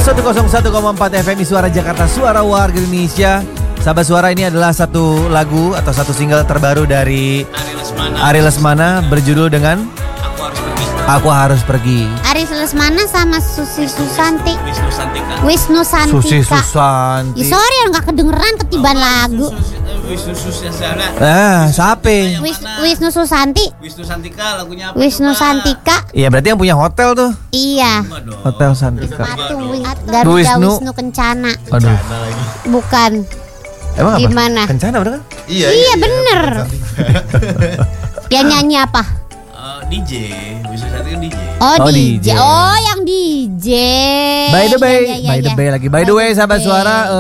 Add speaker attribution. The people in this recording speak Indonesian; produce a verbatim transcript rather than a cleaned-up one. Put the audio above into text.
Speaker 1: seratus satu koma empat F M Suara Jakarta, suara warga Indonesia. Sahabat Suara, ini adalah satu lagu atau satu single terbaru dari
Speaker 2: Ari Lesmana.
Speaker 1: Ari Lesmana berjudul dengan
Speaker 2: Aku Harus Pergi.
Speaker 1: Aku Harus Pergi.
Speaker 3: Ari Lesmana sama Susi Susanti.
Speaker 2: Wisnu Santika.
Speaker 3: Wisnu Santika.
Speaker 1: Susi Susanti.
Speaker 3: Ya, sorry nggak kedengeran ketiban lagu.
Speaker 2: Wisnu Susantika.
Speaker 1: Ah, siapa?
Speaker 3: Wis, Wisnu Susanti.
Speaker 2: Wisnu Santika lagunya apa?
Speaker 3: Wisnu
Speaker 2: coba?
Speaker 3: Santika.
Speaker 1: Iya, berarti yang punya hotel tuh.
Speaker 3: Iya.
Speaker 2: Coba dong.
Speaker 1: Hotel Santika.
Speaker 3: Patung Garuda
Speaker 1: Wisnu.
Speaker 3: Wisnu Kencana.
Speaker 1: Aduh.
Speaker 3: Bukan.
Speaker 1: Emang apa?
Speaker 3: Gimana?
Speaker 1: Kencana bener kan?
Speaker 4: Iya,
Speaker 3: Iya bener. Yang nyanyi apa?
Speaker 2: Eh, D J. Wisnu Santika D J.
Speaker 3: Oh,
Speaker 1: Oh,
Speaker 3: D
Speaker 1: D J.
Speaker 3: J. Oh, yang D J.
Speaker 1: By the way,
Speaker 3: Iya, iya,
Speaker 1: by the
Speaker 3: iya.
Speaker 1: way lagi. By the way, sahabat
Speaker 3: By the
Speaker 1: Suara,
Speaker 3: way.